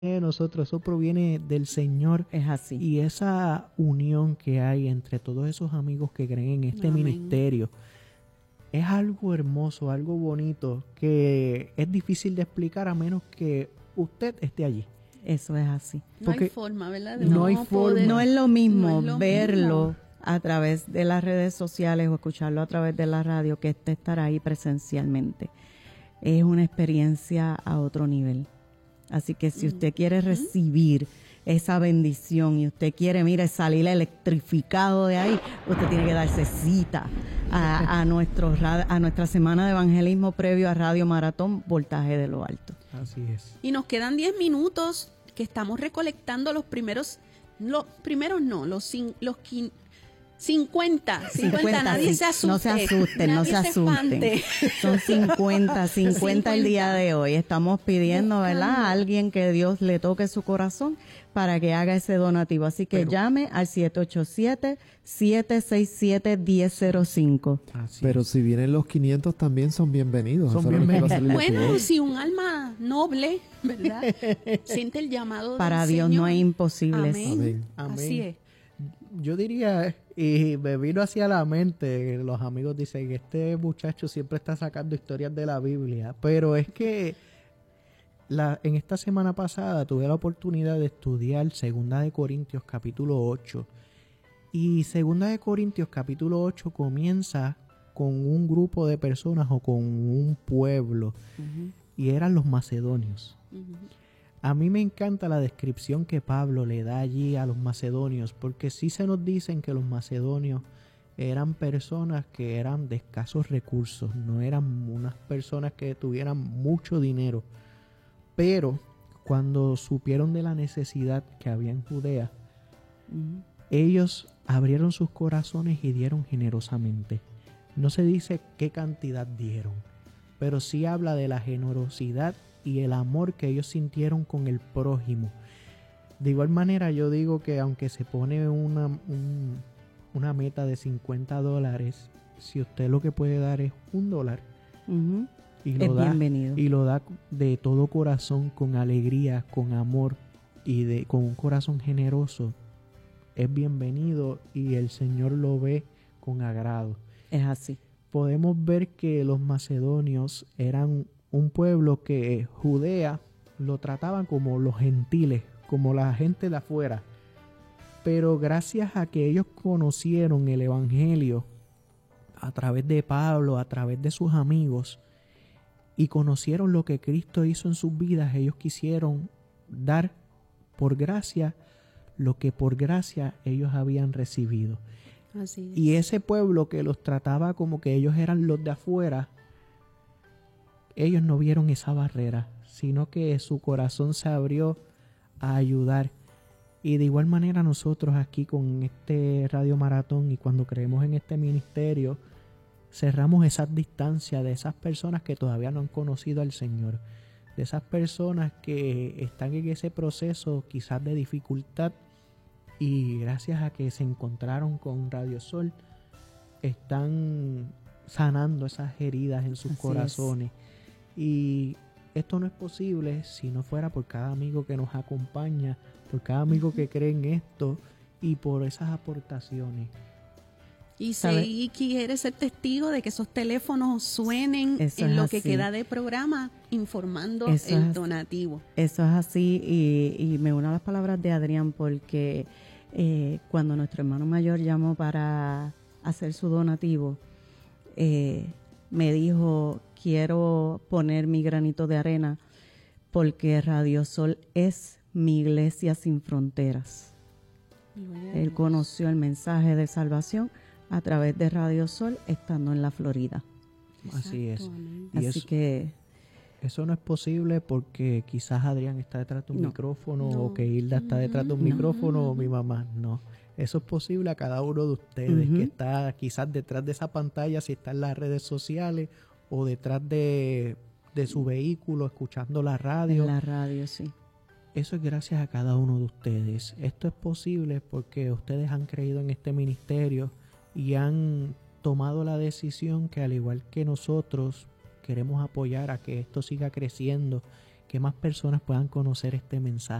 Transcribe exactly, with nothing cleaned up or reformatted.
de nosotros, eso proviene del Señor. Es así. Y esa unión que hay entre todos esos amigos que creen en este Amén. ministerio es algo hermoso, algo bonito, que es difícil de explicar a menos que usted esté allí. Eso es así. No Porque hay forma, ¿verdad? De no uno hay poder- forma. No es lo mismo no es lo verlo mismo. a través de las redes sociales o escucharlo a través de la radio que este estar ahí presencialmente. Es una experiencia a otro nivel. Así que si usted quiere recibir esa bendición y usted quiere, mire, salir electrificado de ahí, usted tiene que darse cita a, a, nuestro, ra- a nuestra semana de evangelismo previo a Radio Maratón Voltaje de lo Alto. Así es. Y nos quedan diez minutos que estamos recolectando los primeros, los primeros no, los, cin- los quin- cincuenta, cincuenta, nadie sí. se asuste. No se asusten, no nadie se asusten. espante. Son cincuenta, cincuenta el día de hoy. Estamos pidiendo, Buscando. ¿verdad?, a alguien que Dios le toque su corazón para que haga ese donativo. Así que Pero- llame al siete ocho siete, siete seis siete, uno cero cero cinco. Así Pero es. si vienen los quinientos también son bienvenidos. Son Eso es lo que va a salir de tu Bueno, voz. si un alma noble, ¿verdad? Siente el llamado Para del Dios Señor. no hay imposibles. Amén. Amén. Amén. Así es. Yo diría, y me vino hacia la mente, los amigos dicen que este muchacho siempre está sacando historias de la Biblia, pero es que la, en esta semana pasada tuve la oportunidad de estudiar Segunda de Corintios capítulo ocho, y Segunda de Corintios capítulo ocho comienza con un grupo de personas o con un pueblo, y eran los macedonios. A mí me encanta la descripción que Pablo le da allí a los macedonios, porque sí se nos dicen que los macedonios eran personas que eran de escasos recursos, no eran unas personas que tuvieran mucho dinero, pero cuando supieron de la necesidad que había en Judea, ellos abrieron sus corazones y dieron generosamente. No se dice qué cantidad dieron, pero sí habla de la generosidad y el amor que ellos sintieron con el prójimo. De igual manera, yo digo que aunque se pone una, un- una meta de cincuenta dólares, si usted lo que puede dar es un dólar Ujú. y Es lo da, bienvenido. y lo da de todo corazón, con alegría, con amor y de, con un corazón generoso, es bienvenido y el Señor lo ve con agrado. Es así. Podemos ver que los macedonios eran un pueblo que Judea lo trataban como los gentiles, como la gente de afuera. Pero gracias a que ellos conocieron el evangelio a través de Pablo, a través de sus amigos, y conocieron lo que Cristo hizo en sus vidas, ellos quisieron dar por gracia lo que por gracia ellos habían recibido. Así es. Y ese pueblo que los trataba como que ellos eran los de afuera, ellos no vieron esa barrera, sino que su corazón se abrió a ayudar. Y de igual manera nosotros aquí con este Radio Maratón y cuando creemos en este ministerio, cerramos esas distancias de esas personas que todavía no han conocido al Señor, de esas personas que están en ese proceso quizás de dificultad, y gracias a que se encontraron con Radio Sol, están sanando esas heridas en sus Así corazones. Y esto no es posible si no fuera por cada amigo que nos acompaña, por cada amigo que cree en esto y por esas aportaciones. Y ¿Sabe? si quiere ser testigo de que esos teléfonos suenen Eso en es lo que así. queda de programa, informando Eso el es- donativo. Eso es así y, y me uno a las palabras de Adrián porque eh, cuando nuestro hermano mayor llamó para hacer su donativo, eh, me dijo, quiero poner mi granito de arena porque Radio Sol es mi iglesia sin fronteras. Gloria a Él Dios. conoció el mensaje de salvación a través de Radio Sol estando en la Florida. Así es. Exacto, amén. Y Así eso, que eso no es posible porque quizás Adrián está detrás de un No. micrófono, No. o que Hilda está detrás de un No. micrófono, o mi mamá. No. Eso es posible a cada uno de ustedes Ujú. que está quizás detrás de esa pantalla, si está en las redes sociales o detrás de, de su vehículo, escuchando la radio. en la radio, sí. Eso es gracias a cada uno de ustedes. Esto es posible porque ustedes han creído en este ministerio y han tomado la decisión que, al igual que nosotros, queremos apoyar a que esto siga creciendo, que más personas puedan conocer este mensaje.